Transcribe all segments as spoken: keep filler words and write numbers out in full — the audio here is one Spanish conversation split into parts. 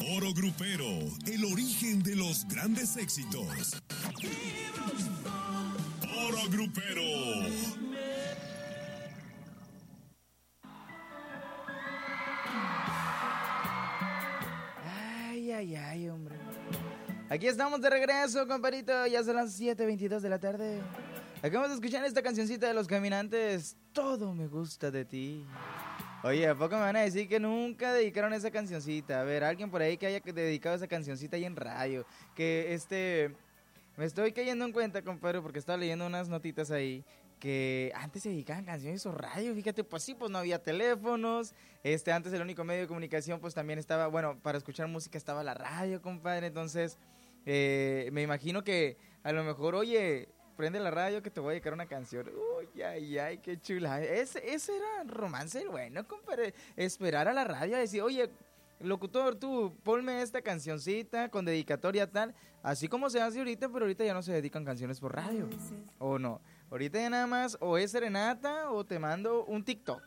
Oro Grupero, el origen de los grandes éxitos. Oro Grupero. Ay, ay, ay, hombre. Aquí estamos de regreso, compadrito. Ya son las siete veintidós de la tarde. Acabamos de escuchar esta cancioncita de Los Caminantes. Todo me gusta de ti. Oye, ¿a poco me van a decir que nunca dedicaron esa cancioncita? A ver, alguien por ahí que haya dedicado esa cancioncita ahí en radio. Que este... Me estoy cayendo en cuenta, compadre, porque estaba leyendo unas notitas ahí que antes se dedicaban canciones o radio, fíjate, pues sí, pues no había teléfonos, este, antes el único medio de comunicación pues también estaba, bueno, para escuchar música estaba la radio, compadre, entonces eh, me imagino que a lo mejor, oye, prende la radio que te voy a dedicar una canción, uy, ay, ay, qué chula, ese, ese era romance bueno, compadre, esperar a la radio a decir, oye, locutor, tú, ponme esta cancioncita con dedicatoria tal, así como se hace ahorita, pero ahorita ya no se dedican canciones por radio, o no, ahorita ya nada más, o es serenata, o te mando un TikTok,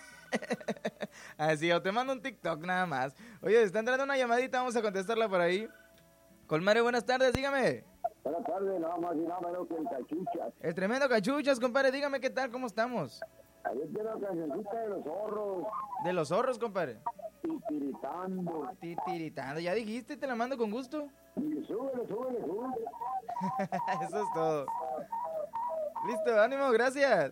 así, o te mando un TikTok nada más. Oye, está entrando una llamadita, vamos a contestarla por ahí. Colmare, buenas tardes, dígame. Buenas tardes, nada más y nada menos que el Cachuchas. El tremendo Cachuchas, compadre, dígame qué tal, cómo estamos. Ahí tiene la cancioncita de los zorros. De los zorros, compadre. Titiritando. Titiritando, ya dijiste, te la mando con gusto. Y súbele, súbele, súbele. Eso es todo. Listo, ánimo, gracias.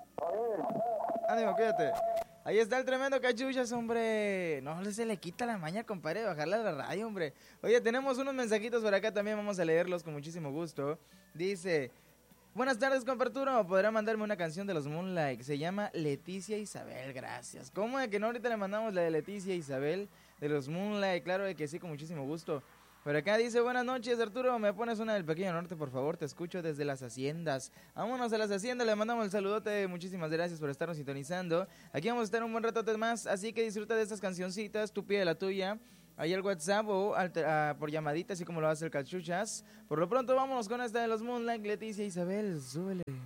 Ánimo, cuídate. Ahí está el tremendo Cachuchas, hombre. No se le quita la maña, compadre, de bajarle a la radio, hombre. Oye, tenemos unos mensajitos por acá también, vamos a leerlos con muchísimo gusto. Dice... Buenas tardes, compa Arturo. ¿Podrá mandarme una canción de los Moonlight? Se llama Leticia Isabel, gracias. ¿Cómo de que no? Ahorita le mandamos la de Leticia Isabel de los Moonlight. Claro de que sí, con muchísimo gusto. Por acá dice, buenas noches, Arturo. ¿Me pones una del Pequeño Norte, por favor? Te escucho desde las haciendas. Vámonos a las haciendas, le mandamos el saludote. Muchísimas gracias por estarnos sintonizando. Aquí vamos a estar un buen ratote más, así que disfruta de estas cancioncitas. Tú pide la tuya. Ahí al WhatsApp o al, uh, por llamadita, así como lo hace el Cachuchas. Por lo pronto, vámonos con esta de los Moonlight, Leticia Isabel. Súbele.